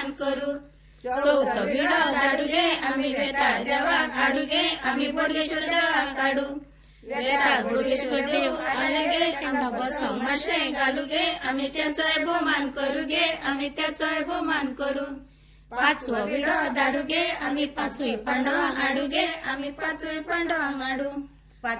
बहुमान करू. चौथं विडा दाडू गे आम्ही वेताळ देवा काढू गे आम्ही बोडगेश्वर देवा काढू. वेताळ बोडगेश्वर देव आले गे त्यांना बसव माशे घालू गे आम्ही त्याचा बहुमान करू गे आम्ही त्याचा बहुमान करू. पाचवं विडा दाडू गे आम्ही पाचवी पांडवा आडू गे आम्ही पाचवी पांडवा आडू.